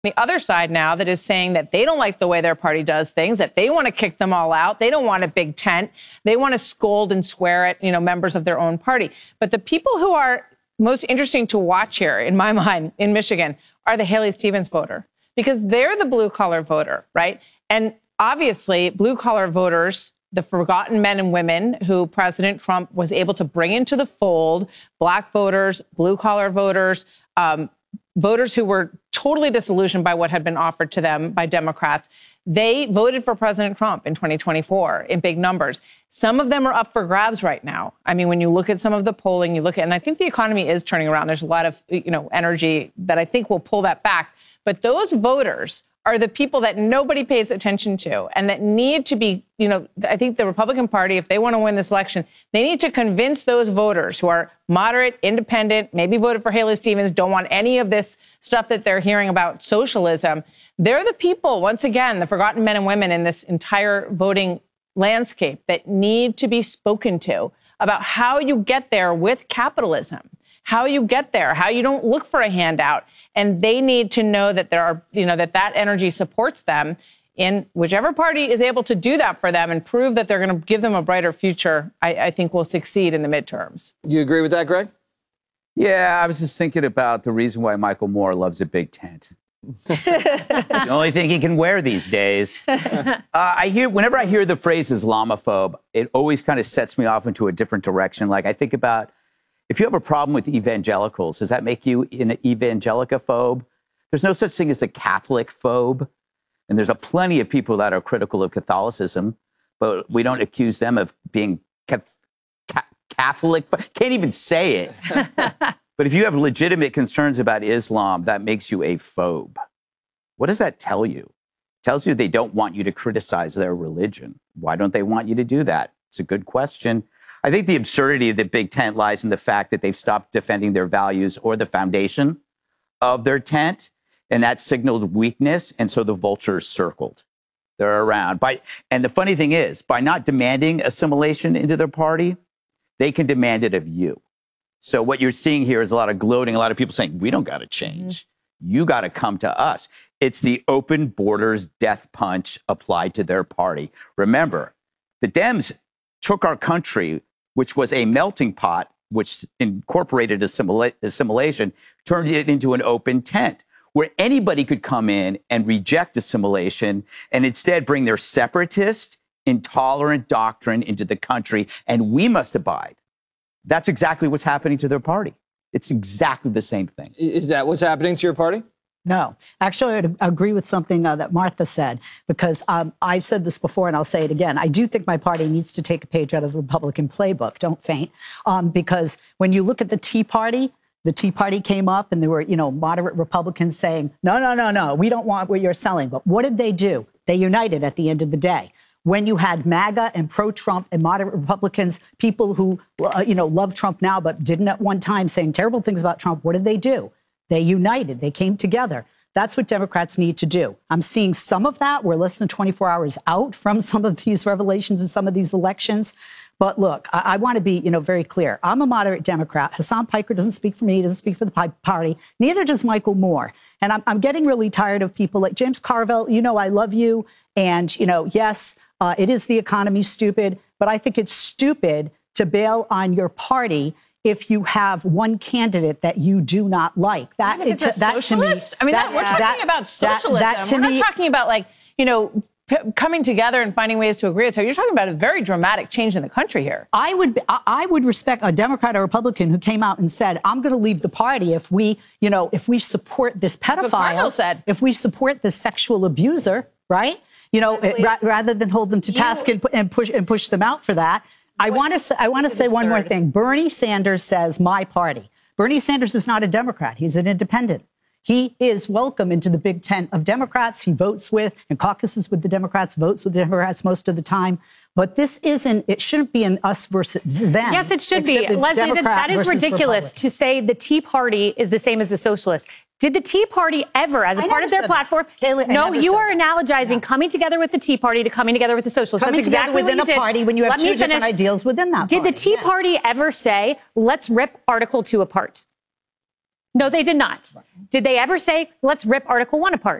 The other side now that is saying that they don't like the way their party does things, that they want to kick them all out. They don't want a big tent. They want to scold and swear at, members of their own party. But the people who are most interesting to watch here, in my mind, in Michigan, are the Haley Stevens voter, because they're the blue collar voter, right? And obviously, blue collar voters, the forgotten men and women who President Trump was able to bring into the fold, black voters, blue collar voters, voters who were totally disillusioned by what had been offered to them by Democrats, they voted for President Trump in 2024 in big numbers. Some of them are up for grabs right now. I mean, when you look at some of the polling, and I think the economy is turning around. There's a lot of, energy that I think will pull that back. But those voters are the people that nobody pays attention to and that need to be, I think the Republican Party, if they want to win this election, they need to convince those voters who are moderate, independent, maybe voted for Haley Stevens, don't want any of this stuff that they're hearing about socialism. They're the people, once again, the forgotten men and women in this entire voting landscape that need to be spoken to about how you get there with capitalism, how you get there, how you don't look for a handout. And they need to know that there are, that energy supports them in whichever party is able to do that for them and prove that they're going to give them a brighter future. I think will succeed in the midterms. You agree with that, Greg? Yeah, I was just thinking about the reason why Michael Moore loves a big tent. The only thing he can wear these days. Whenever I hear the phrase Islamophobe, it always kind of sets me off into a different direction. Like I think about, if you have a problem with evangelicals, does that make you an evangelicophobe? There's no such thing as a Catholic phobe. And there's plenty of people that are critical of Catholicism, but we don't accuse them of being Catholic. Can't even say it. But if you have legitimate concerns about Islam, that makes you a phobe. What does that tell you? It tells you they don't want you to criticize their religion. Why don't they want you to do that? It's a good question. I think the absurdity of the big tent lies in the fact that they've stopped defending their values or the foundation of their tent, and that signaled weakness, and so the vultures circled. They're around. And the funny thing is, by not demanding assimilation into their party, they can demand it of you. So what you're seeing here is a lot of gloating, a lot of people saying, we don't got to change. You got to come to us. It's the open borders death punch applied to their party. Remember, the Dems took our country, which was a melting pot, which incorporated assimilation, turned it into an open tent where anybody could come in and reject assimilation and instead bring their separatist, intolerant doctrine into the country, and we must abide. That's exactly what's happening to their party. It's exactly the same thing. Is that what's happening to your party? No. Actually, I would agree with something that Martha said, because I've said this before and I'll say it again. I do think my party needs to take a page out of the Republican playbook. Don't faint. Because when you look at the Tea Party came up and there were, moderate Republicans saying, no, we don't want what you're selling. But what did they do? They united at the end of the day. When you had MAGA and pro-Trump and moderate Republicans, people who, love Trump now but didn't at one time, saying terrible things about Trump, what did they do? They united. They came together. That's what Democrats need to do. I'm seeing some of that. We're less than 24 hours out from some of these revelations and some of these elections. But look, I want to be, very clear. I'm a moderate Democrat. Hassan Piker doesn't speak for me. He doesn't speak for the party. Neither does Michael Moore. And I'm getting really tired of people like James Carville. I love you. And, yes, it is the economy, stupid. But I think it's stupid to bail on your party if you have one candidate that you do not like. That to me, we're talking about socialism. We're not talking about coming together and finding ways to agree. So you're talking about a very dramatic change in the country here. I would respect a Democrat or Republican who came out and said, I'm going to leave the party if we support this pedophile, if we support this sexual abuser, right? Rather than hold them to task and push them out for that. I want to say one more thing. Bernie Sanders says my party. Bernie Sanders is not a Democrat. He's an independent. He is welcome into the big tent of Democrats. He votes with and caucuses with the Democrats, votes with the Democrats most of the time. But it shouldn't be an us versus them. Yes, it should be. Leslie, that is ridiculous to say the Tea Party is the same as the Socialists. Did the Tea Party ever, as a part of their platform? Kayla, no, you are analogizing coming together with the Tea Party to coming together with the Socialists. Coming That's exactly within what you a party when you have two different ideals within that party. Did the Tea Party ever say, let's rip Article 2 apart? No, they did not. Did they ever say, let's rip Article 1 apart?